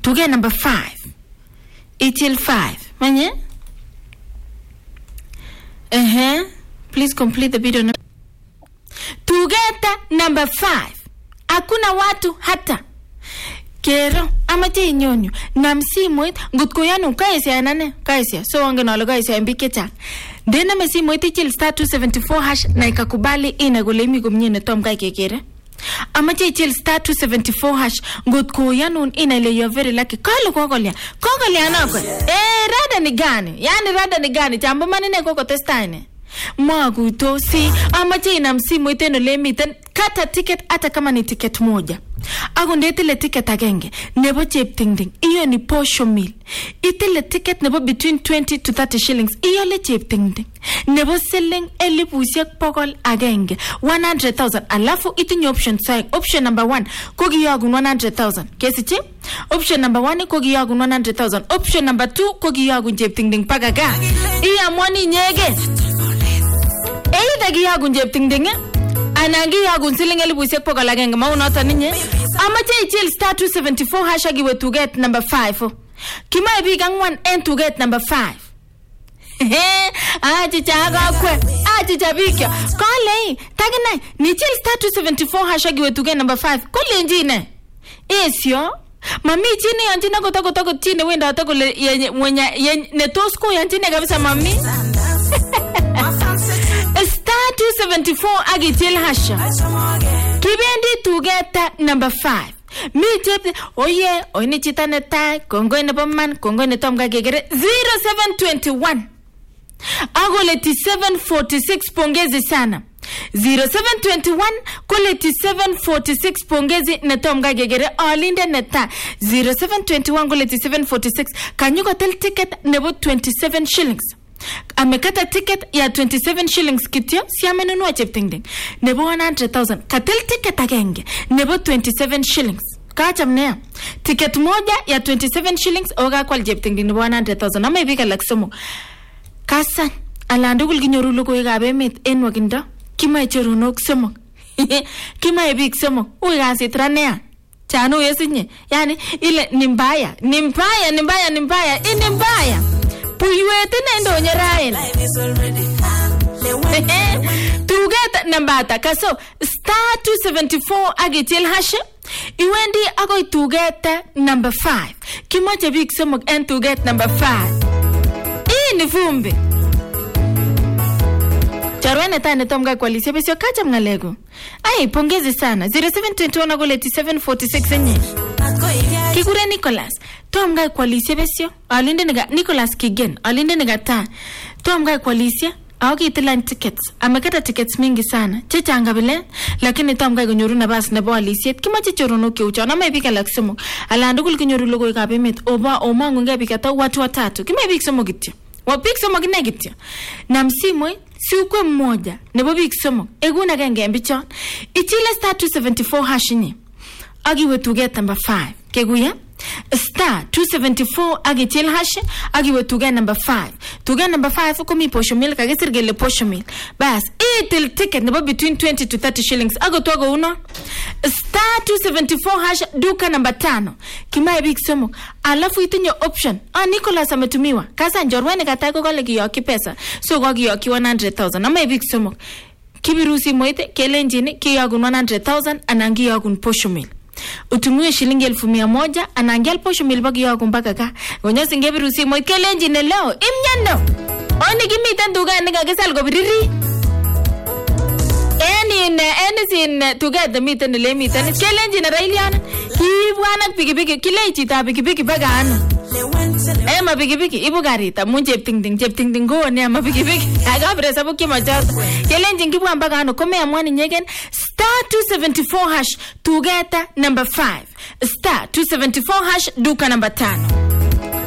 tuge number 5 itil 5 manye please complete the video. Tugeta number 5 hakuna watu hata kero amache nyonyo na msimoit ngutko yanu kaisia nane kaisia so wangenalo kaisia mbiketa dena msimoit ichil star 274 hash na ikakubali inagolemi kumnyene tom kai kekere amache ichil star 274 hash ngutko yanu inaile you very lucky kalo kogolia nako rada ni gani yani rada ni gani jambo manene koko testaine magutosi amache ina msimu iteno lemiten kata ticket hata kama ni ticket moja agondetile ticket agenge nebo cheptingding iyo ni posho meal itile ticket nebo between 20 to 30 shillings iyo le cheptingding nebo selling elibusiek pokol agenge 100,000 alafu itinye option sai option number 1 kogiyagun 100,000 kesiche option number 1 kogiyagun 100,000 option number 2 kogiyagun cheptingding pagaga iya mwani nyege giyagun cheptingding anangi yagun selling elibusiek pokol agenge maunoto ninye amache ichil star 274 hash agiwe to get number 5 kimae big angwan and to get number 5 achicha bikyo kole tagina ni chil star 274 hash agiwe to get number 5 kole njine esyo mami chini yanjina kotoko chini wenda atokole yenye netosko yanjine kabisa mami star 274 agitil hasha kibendi to get number 5 mi chep oye oni chitane tai kongo ne bomman kongo ne tom gagegere 0721 agole 746 pongezi sana 0721 kule 746 pongezi ne tom gagegere alinde neta 0721 kule 746 kanyuko tel ticket nebo 27 shillings amekata ticket ya 27 shillings kityo si amenunua cheptingding nebo 100,000 katel ticket agenge nebo 27 shillings kachamnea ticket moja ya 27 shillings oga kwal cheptingding nebo 100,000 ama ibika laksomo kasan alandugul kinyoru logoiwek ab emet en wakindo kimae choronok somok kimae bik somok uy kasit ranea chanu yesinye yani ile ni mbaya puyuete nendo nyeraen to get number kaso star 274 agitil hash iwendi ago to get number 5 kimoche big somok and to get number 5 ni vumbi charwene tane tomga kwalisi besyo kacham ngalego ai pongezi sana 0721 agole 746 enye kikure Nicholas tomga kwalisi besyo alinde nega Nicholas Kigen alinde nega ta tomga kwalisi awakitilan tickets amekata tickets mingi sana chechanga bile lakini tomga konyoru nabas nebo alisiet kimache chorono keuchona maibika laksimo alandugul kinyoru logo ikabemet omangu ngebikata watu watatu kimebik somo kityo wapik somo kinegityo na msimwe si ukwe mmoja nebo bik somo eguna genge mbichon ichile star 274 hashinyi agiwe to get number 5 keguya star 274 agitil hash agiwe to get number 5 to get number 5 komi posho mil kagesirgele posho mil bas itil ticket nebo between 20 to 30 shillings ago togo uno star 274 hash duka number 5 kimae big somo alafu itinyo option Nicholas ametumiwa kasa njorwene katako kole kiyoki pesa so kwa kiyoki 100,000 ama big somo kibirusi moite kelenjini kiyogun 100,000 anangi yogun posho mil utumie shilingi 1,100 anangel posho milbagi yako mpaka ka gonyosi ngebirusi mo kelenji ne leo imnyando oni kimiten duga ne kagesal go biriri eni sin together miten le miten kelenji ne railiana kibwana pikipiki kilechi ta pikipiki bagano ma pikipiki ibu garita mun cheptingding go ne ma pikipiki agabre sabu kimajata kelenji ngibwa bagano kome amwani nyegen star 274 hash to get number 5 star 274 hash duka number 5